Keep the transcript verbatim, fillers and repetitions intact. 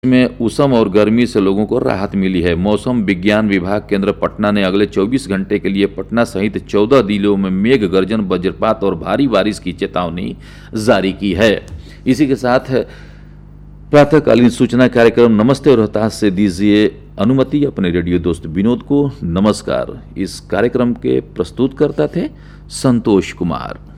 में उष्ण और गर्मी से लोगों को राहत मिली है। मौसम विज्ञान विभाग केंद्र पटना ने अगले चौबीस घंटे के लिए पटना सहित चौदह जिलों में मेघ गर्जन, वज्रपात और भारी बारिश की चेतावनी जारी की है। इसी के साथ प्रातःकालीन सूचना कार्यक्रम नमस्ते और रोहतास से दीजिए अनुमति अपने रेडियो दोस्त विनोद को नमस्कार। इस कार्यक्रम के प्रस्तुतकर्ता थे संतोष कुमार।